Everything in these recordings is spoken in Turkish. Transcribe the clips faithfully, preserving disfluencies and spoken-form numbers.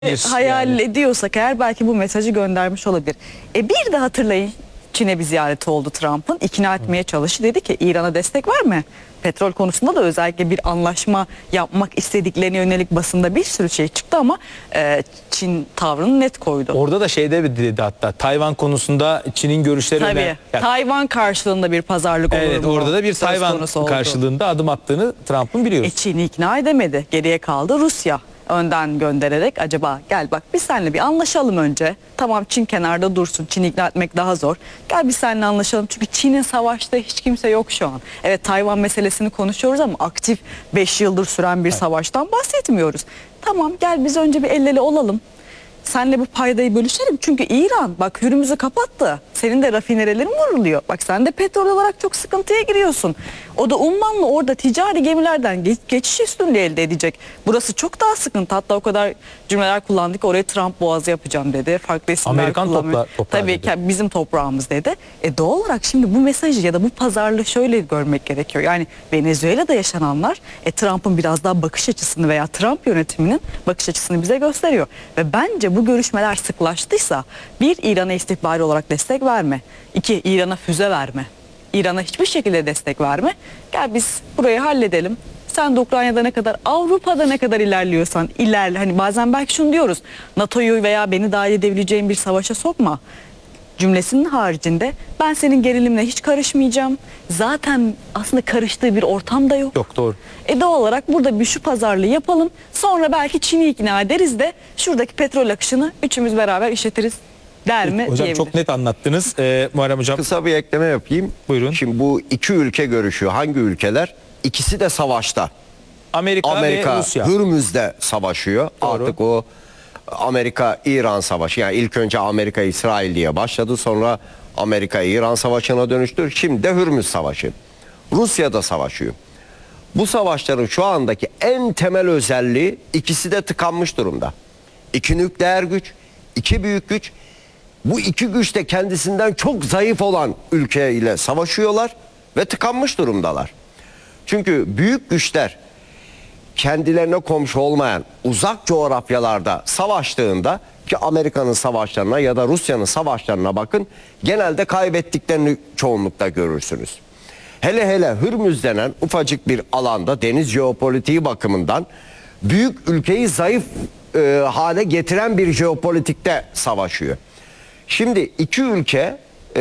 hayal yani. ediyorsak eğer belki bu mesajı göndermiş olabilir. E bir de hatırlayın, Çin'e bir ziyareti oldu Trump'ın. İkna etmeye çalıştı. Dedi ki İran'a destek verme. Petrol konusunda da özellikle bir anlaşma yapmak istediklerine yönelik basında bir sürü şey çıktı ama e, Çin tavrını net koydu. Orada da şeyde dedi hatta Tayvan konusunda Çin'in görüşleri Tabii. önemli. Yani, Tayvan karşılığında bir pazarlık olur evet, mu? orada da bir Söz Tayvan konusu oldu. karşılığında adım attığını Trump'ın biliyoruz. E Çin'i ikna edemedi. Geriye kaldı Rusya. Önden göndererek acaba gel bak biz seninle bir anlaşalım önce. Tamam Çin kenarda dursun. Çin'i ikna etmek daha zor. Gel biz seninle anlaşalım. Çünkü Çin'in savaşta hiç kimse yok şu an. Evet Tayvan meselesini konuşuyoruz ama aktif beş yıldır süren bir evet. savaştan bahsetmiyoruz. Tamam gel biz önce bir el ele olalım. Senle bu paydayı bölüşelim. Çünkü İran bak Hürmüz'ü kapattı. Senin de rafinerilerin vuruluyor. Bak sen de petrol olarak çok sıkıntıya giriyorsun. O da ummanla orada ticari gemilerden geç, geçiş üstünlüğü elde edecek. Burası çok daha sıkıntı. Hatta o kadar cümleler kullandık. Oraya Trump boğazı yapacağım dedi. Farklı isimler Amerikan kullanıyor. topla, toprağı Tabii dedi. ki bizim toprağımız dedi. E doğal olarak şimdi bu mesajı ya da bu pazarlığı şöyle görmek gerekiyor. Yani Venezuela'da yaşananlar e, Trump'ın biraz daha bakış açısını veya Trump yönetiminin bakış açısını bize gösteriyor. Ve bence bu görüşmeler sıklaştıysa bir İran'a istihbari olarak destek verme. İki İran'a füze verme. İran'a hiçbir şekilde destek verme. Gel biz burayı halledelim. Sen de Ukrayna'da ne kadar, Avrupa'da ne kadar ilerliyorsan ilerle. Hani bazen belki şunu diyoruz. NATO'yu veya beni dahil edebileceğin bir savaşa sokma cümlesinin haricinde ben senin gerilimine hiç karışmayacağım. Zaten aslında karıştığı bir ortam da yok. Yok doğru. E doğal olarak burada bir şu pazarlığı yapalım. Sonra belki Çin'i ikna ederiz de şuradaki petrol akışını üçümüz beraber işletiriz der mi Hocam diyebilir. çok net anlattınız. Ee, Muharrem Hocam. Kısa bir ekleme yapayım. Buyurun. Şimdi bu iki ülke görüşüyor. Hangi ülkeler? İkisi de savaşta. Amerika, Amerika ve Rusya. Hürmüz'de savaşıyor. Doğru. Artık o Amerika-İran savaşı. Yani ilk önce Amerika-İsrail diye başladı. Sonra Amerika-İran savaşına dönüştü. Şimdi de Hürmüz savaşı. Rusya da savaşıyor. Bu savaşların şu andaki en temel özelliği ikisi de tıkanmış durumda. İki nükleer güç, iki büyük güç. Bu iki güç de kendisinden çok zayıf olan ülke ile savaşıyorlar ve tıkanmış durumdalar. Çünkü büyük güçler kendilerine komşu olmayan uzak coğrafyalarda savaştığında, ki Amerika'nın savaşlarına ya da Rusya'nın savaşlarına bakın, genelde kaybettiklerini çoğunlukla görürsünüz. Hele hele Hürmüz denen ufacık bir alanda deniz jeopolitiği bakımından büyük ülkeyi zayıf e, hale getiren bir jeopolitikte savaşıyor. Şimdi iki ülke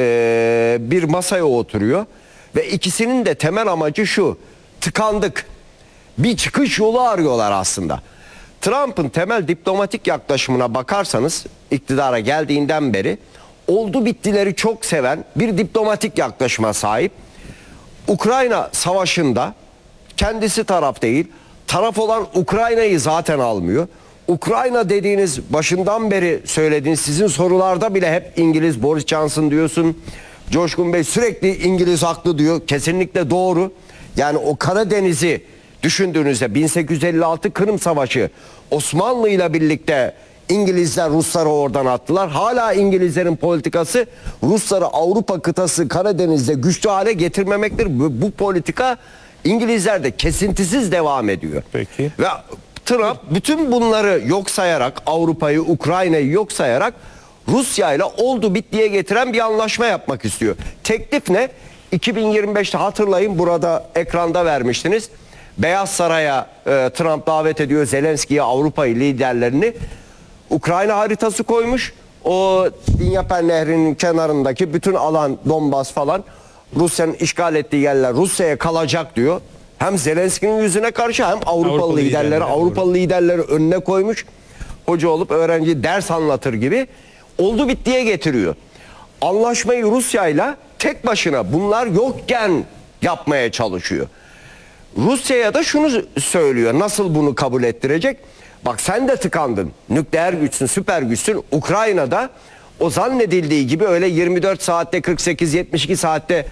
e, bir masaya oturuyor ve ikisinin de temel amacı şu: tıkandık. Bir çıkış yolu arıyorlar aslında. Trump'ın temel diplomatik yaklaşımına bakarsanız iktidara geldiğinden beri oldu bittileri çok seven bir diplomatik yaklaşıma sahip. Ukrayna savaşında kendisi taraf değil, taraf olan Ukrayna'yı zaten almıyor. Ukrayna dediğiniz, başından beri söylediğiniz, sizin sorularda bile hep İngiliz, Boris Johnson diyorsun. Coşkun Bey sürekli İngiliz haklı diyor. Kesinlikle doğru. Yani o Karadeniz'i düşündüğünüzde bin sekiz yüz elli altı Kırım Savaşı, Osmanlı ile birlikte İngilizler Rusları oradan attılar. Hala İngilizlerin politikası Rusları Avrupa kıtası Karadeniz'de güçlü hale getirmemektir. Bu, bu politika İngilizlerde kesintisiz devam ediyor. Peki. Ve Trump bütün bunları yok sayarak, Avrupa'yı, Ukrayna'yı yok sayarak Rusya ile oldu bittiye getiren bir anlaşma yapmak istiyor. Teklif ne? iki bin yirmi beşte hatırlayın, burada ekranda vermiştiniz. Beyaz Saray'a e, Trump davet ediyor Zelenski'yi, Avrupa'yı, liderlerini. Ukrayna haritası koymuş. O Dnyeper Nehri'nin kenarındaki bütün alan, Donbas falan, Rusya'nın işgal ettiği yerler Rusya'ya kalacak diyor. Hem Zelenski'nin yüzüne karşı hem Avrupalı, Avrupalı liderleri, liderler, Avrupalı doğru. liderleri önüne koymuş. Hoca olup öğrenci ders anlatır gibi oldu bittiye getiriyor. Anlaşmayı Rusya'yla tek başına bunlar yokken yapmaya çalışıyor. Rusya'ya da şunu söylüyor. Nasıl bunu kabul ettirecek? Bak sen de tıkandın. Nükleer güçsün, süper güçsün. Ukrayna'da o zannedildiği gibi öyle yirmi dört saatte, kırk sekiz yetmiş iki saatte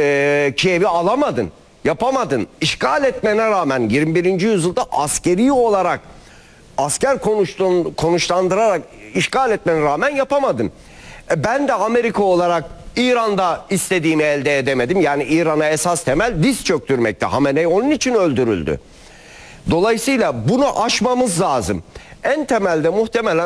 e, Kiev'i alamadın. Yapamadın. İşgal etmene rağmen yirmi birinci yüzyılda askeri olarak, asker konuştun, konuşlandırarak işgal etmene rağmen yapamadın. E, ben de Amerika olarak İran'da istediğimi elde edemedim. Yani İran'a esas temel diz çöktürmekte. Hamenei onun için öldürüldü. Dolayısıyla bunu aşmamız lazım. En temelde muhtemelen